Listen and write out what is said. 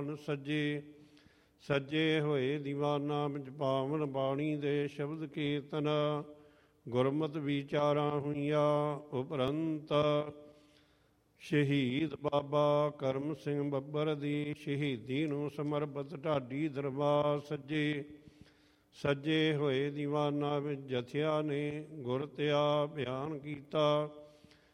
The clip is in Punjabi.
ਸੱਜੇ ਸੱਜੇ ਹੋਏ ਦੀਵਾਨਾ ਵਿੱਚ ਪਾਵਨ ਬਾਣੀ ਦੇ ਸ਼ਬਦ ਕੀਰਤਨ ਗੁਰਮਤਿ ਵਿਚਾਰਾਂ ਹੋਈਆਂ ਉਪਰੰਤ ਸ਼ਹੀਦ ਬਾਬਾ ਕਰਮ ਸਿੰਘ ਬੱਬਰ ਦੀ ਸ਼ਹੀਦੀ ਨੂੰ ਸਮਰਪਿਤ ਢਾਡੀ ਦਰਬਾਰ ਸੱਜੇ ਸੱਜੇ ਹੋਏ ਦੀਵਾਨਾਂ ਵਿੱਚ ਜਥਿਆਂ ਨੇ ਗੁਰ ਤਿਆ ਬਿਆਨ ਕੀਤਾ।